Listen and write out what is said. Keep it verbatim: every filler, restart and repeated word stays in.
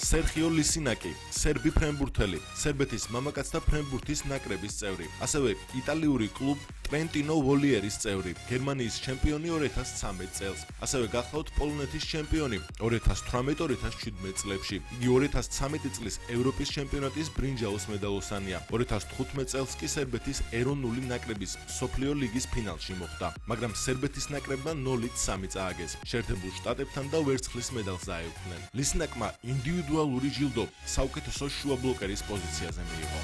სერხიო ლისინაკი, სერბი ფრენბურთელი, სერბეთის მამაკაცთა ფრენბურთის ნაკრების წევრი, ასევე იტალიური კლუბ ტრენტინო ვოლიერის წევრი, გერმანიის ჩემპიონი ორი ათას ცხრამეტ წელს, ასევე გახლავთ პოლონეთის ჩემპიონი ორი ათას თვრამეტ ორი ათას შვიდმეტ წლებში. იგი ორი ათას ცხრამეტი წლის ევროპის ჩემპიონატის ბრინჯაოს მედალოსანია. ორი ათას თხუთმეტ წელს კი სერბეთის ეროვნული ნაკრების მსოფლიო ლიგის ფინალში მოხვდა, მაგრამ სერბეთის ნაკრებმა ნოლით სამი წააგეს. შეერთებულ შტატებთან და ვერცხლის მედალს აეუფნენ. ლისინაკმა ინდივიდუალური ჯილდო საუკეთესო შუა ბლოკერის პოზიციაზე მიიღო.